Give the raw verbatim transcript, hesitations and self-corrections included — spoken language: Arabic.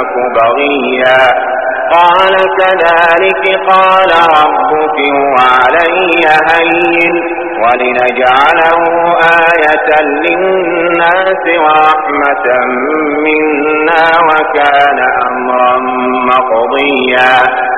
أك بغيا قال كذلك قال ربك هو علي هين ولنجعله آية للناس ورحمة منا وكان أمرا مقضيا